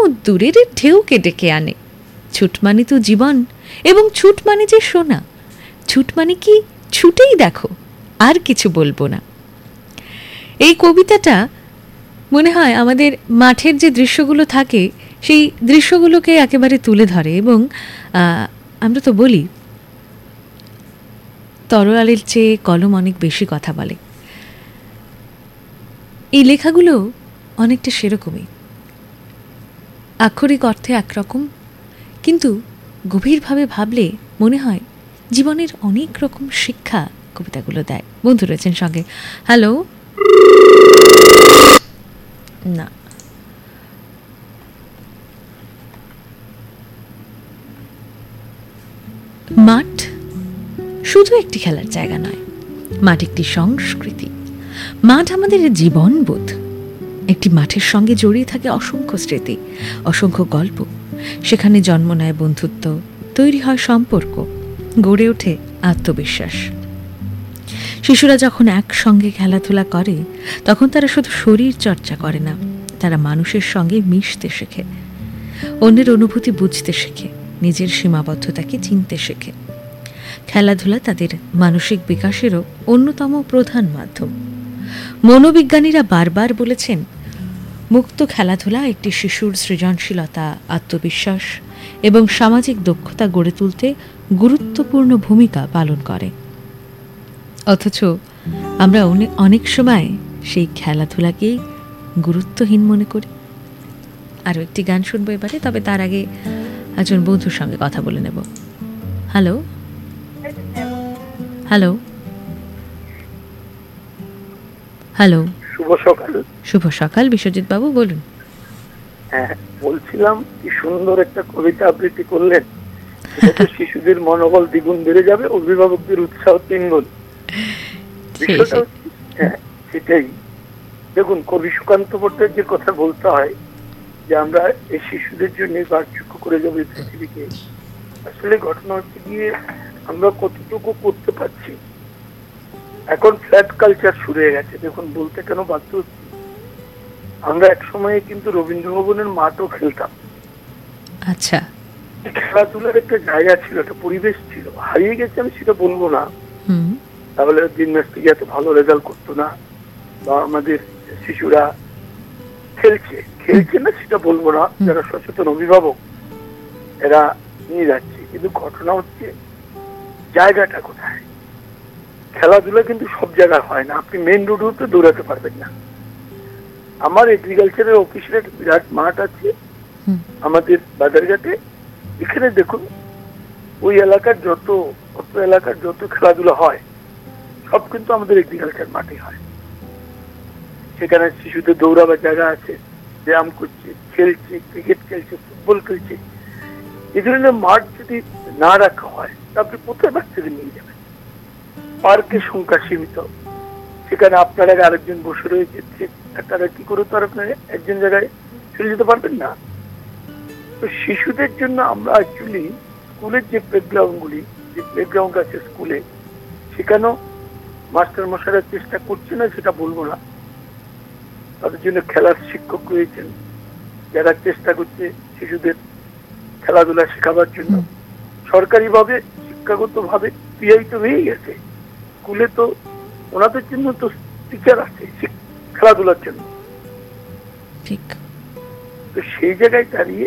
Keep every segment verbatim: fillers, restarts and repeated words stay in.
দূরের ঢেউকে ডেকে আনে। ছুট মানে তো জীবন, এবং ছুট মানে যে সোনা। ছুট মানে কি ছুটেই দেখো, আর কিছু বলবো না। এই কবিতাটা মনে হয় আমাদের মাঠের যে দৃশ্যগুলো থাকে সেই দৃশ্যগুলোকে একেবারে তুলে ধরে। এবং আমরা তো বলি তরোয়ালের চেয়ে কলম অনেক বেশি কথা বলে। এই লেখাগুলো অনেকটা সেরকমই, আক্ষরিক অর্থে একরকম, কিন্তু গভীরভাবে ভাবলে মনে হয় জীবনের অনেক রকম শিক্ষা কবিতাগুলো দেয়। বন্ধু রয়েছেন সঙ্গে। হ্যালো। না, মাঠ শুধু একটি খেলার জায়গা নয়, মাঠ একটি সংস্কৃতি। মাঠ আমাদের জীবনবোধ। একটি মাঠের সঙ্গে জড়িয়ে থাকে অসংখ্য স্মৃতি, অসংখ্য গল্প। সেখানে জন্ম নেয় বন্ধুত্ব, তৈরি হয় সম্পর্ক, গড়ে ওঠে আত্মবিশ্বাস। শিশুরা যখন একসঙ্গে খেলাধুলা করে তখন তারা শুধু শরীর চর্চা করে না, তারা মানুষের সঙ্গে মিশতে শেখে, অন্যের অনুভূতি বুঝতে শেখে, নিজের সীমাবদ্ধতাকে চিনতে শেখে। খেলাধুলা তাদের মানসিক বিকাশেরও অন্যতম প্রধান মাধ্যম। মনোবিজ্ঞানীরা বারবার বলেছেন, মুক্ত খেলাধুলা একটি শিশুর সৃজনশীলতা, আত্মবিশ্বাস এবং সামাজিক দক্ষতা গড়ে তুলতে গুরুত্বপূর্ণ ভূমিকা পালন করে। অথচ আমরা অনেক সময় সেই খেলাধুলাকেই গুরুত্বহীন মনে করি। আরও একটি গান শুনবো এবারে, তবে তার আগে একজন বন্ধুর সঙ্গে কথা বলে নেব। হ্যালো হ্যালো হ্যালো শুভ সকাল। শুভ সকাল বিশ্বজিৎ বাবু, বলুন। হ্যাঁ, বলছিলাম কি সুন্দর একটা কবিতা আবৃত্তি করলেন। শিশুদের মনোবল দ্বিগুণ বেড়ে যাবে, অভিভাবকদের উৎসাহ তিনগুণ। হ্যাঁ, সেটাই। দেখুন, কবি সুকান্ত ভট্টাচার্যের কথা বলতে হয় যে আমরা এই শিশুদের জন্য বার্ধক্য করে যাবো এই পৃথিবীকে। আসলে ঘটনা হচ্ছে গিয়ে আমরা কতটুকু করতে পারছি। এখন ফ্ল্যাট কালচার শুরু হয়ে গেছে। দেখুন, বলতে কেন বাধ্য হচ্ছি, আমরা এক সময়ে কিন্তু রবীন্দ্র ভবনের মাঠও খেলতাম। আচ্ছা, খেলাধুলার একটা জায়গা ছিল, একটা পরিবেশ ছিল। হারিয়ে গেছে আমি সেটা বলবো না, তাহলে জিমন্যাস্টিক এত ভালো রেজাল্ট করতো না, বা আমাদের শিশুরা খেলছে খেলছে না সেটা বলবো না, যারা সচেতন অভিভাবক এরা নিয়ে যাচ্ছে। কিন্তু ঘটনা হচ্ছে জায়গাটা কোথায়। খেলাধুলা কিন্তু সব জায়গায় হয় না। আপনি মেইন রোডেও তো দৌড়াতে পারবেন না। আমার এগ্রিকালচারের অফিসের একটা বিরাট মাঠ আছে আমাদের বাজারঘাটে। এখানে দেখুন, ওই এলাকার যত অত এলাকার যত খেলাধুলা হয় সব কিন্তু আমাদের এগ্রিকালচার মাঠে হয়। সেখানে শিশুদের দৌড়াবার জায়গা আছে, ব্যায়াম করছে, খেলছে, ক্রিকেট খেলছে, ফুটবল খেলছে। এই ধরনের মাঠ যদি না রাখা হয় আপনি কোথায় বাচ্চাদের নিয়ে যাবেন? পার্কের সংখ্যা সীমিত, সেখানে আপনার আগে আরেকজন বসে রয়েছে, তারা কি করে তো আর আপনার একজন জায়গায় ফিরে যেতে পারবেন না। তো শিশুদের জন্য আমরা অ্যাকচুয়ালি স্কুলের যে প্লেগ্রাউন্ড গুলি, যে প্লেগ্রাউন্ড আছে স্কুলে, সেখানেও মাস্টার মশাইরা চেষ্টা করছে না সেটা বলবো না। তাদের জন্য খেলার শিক্ষক রয়েছেন যারা চেষ্টা করছে শিশুদের খেলাধুলা শেখাবার জন্য। সরকারি ভাবে শিক্ষাগত ভাবে পিআই তো হয়ে গেছে, স্কুলে তো ওনাদের জন্য তো টিচার আছে খেলাধুলার জন্য। ঠিক। তো সেই জায়গায় দাঁড়িয়ে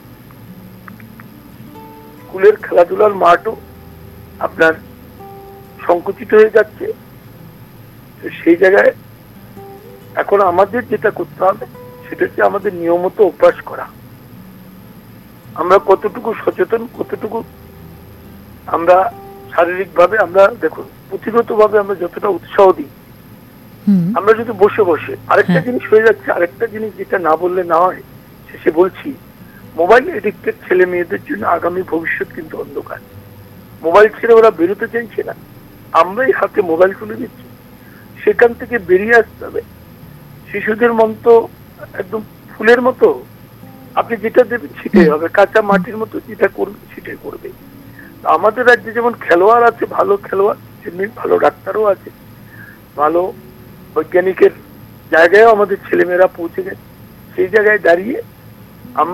স্কুলের খেলাধুলার মাঠও আপনার সংকুচিত হয়ে যাচ্ছে। তো সেই জায়গায় এখন আমাদের যেটা করতে হবে সেটা হচ্ছে আমাদের নিয়মিত অভ্যাস করা। আমরা কতটুকু সচেতন, কতটুকু আমরা শারীরিক ভাবে, আমরা দেখুন পুঁথিগত ভাবে আমরা যতটা উৎসাহ দিই, আমরা যদি বসে বসে আরেকটা জিনিস হয়ে যাচ্ছে, আরেকটা জিনিস যেটা না বললে না হয়, শেষে বলছি, মোবাইল এডিক্টেড ছেলে মেয়েদের জন্য আগামী ভবিষ্যৎ কিন্তু অন্ধকার। মোবাইল ছেড়ে ওরা বেরোতে চাইছে না, আমরাই হাতে মোবাইল তুলে দিচ্ছি। সেখান থেকে বেরিয়ে আসতে হবে। শিশুদের মন তো একদম ফুলের মতো, আপনি যেটা দেবেন সেটাই হবে, কাঁচা মাটির মতো, যেটা করবে সেটাই করবে। আমাদের রাজ্যে যেমন খেলোয়াড় আছে, ভালো খেলোয়াড়, তেমনি ভালো ডাক্তারও আছে, ভালো বৈজ্ঞানিকের জায়গায়ও আমাদের ছেলেমেয়েরা পৌঁছে গেছে। সেই জায়গায় দাঁড়িয়ে